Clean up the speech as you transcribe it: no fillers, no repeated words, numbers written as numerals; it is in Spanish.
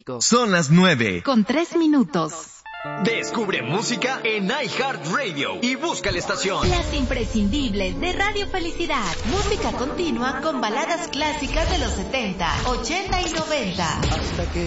México. Son las 9:03. Descubre música en iHeartRadio y busca la estación. Las imprescindibles de Radio Felicidad. Música continua con baladas clásicas de los 70, 80 y 90. Hasta que